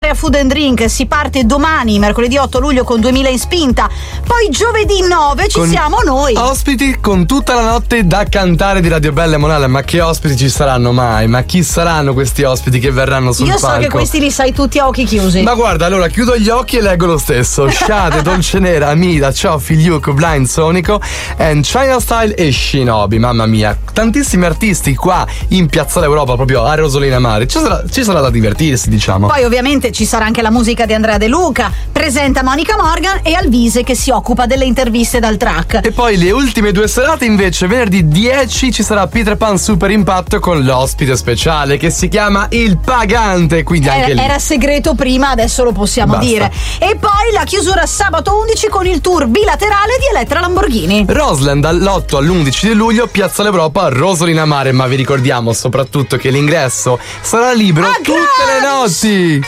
Area Food and Drink si parte domani, mercoledì 8 luglio con 2000 in spinta. Poi giovedì 9 ci siamo noi. Ospiti con tutta la notte da cantare di Radio Bella e Monale. Ma che ospiti ci saranno mai? Ma chi saranno questi ospiti che verranno sul palco? Io so che questi li sai tutti a occhi chiusi. Ma guarda, allora chiudo gli occhi e leggo lo stesso. Shade, Dolce Nera, Amida, Cioffi, Luke, Blind, Sonico and China Style e Shinobi. Mamma mia, tantissimi artisti qua in Piazzale Europa, proprio a Rosolina Mare. Ci sarà da divertirsi, diciamo. Poi ovviamente ci sarà anche la musica di Andrea De Luca, presenta Monica Morgan e Alvise che si occupa delle interviste dal track. E poi le ultime 2 serate invece, venerdì 10 ci sarà Peter Pan Super Impatto con l'ospite speciale che si chiama Il Pagante, quindi anche lì. Era segreto prima, adesso lo possiamo dire. E poi la chiusura sabato 11 con il tour bilaterale di Elettra Lamborghini. Roseland dall'8 all'11 di luglio, Piazzale Europa, Rosolina Mare. Ma vi ricordiamo soprattutto che l'ingresso sarà libero tutte le notti.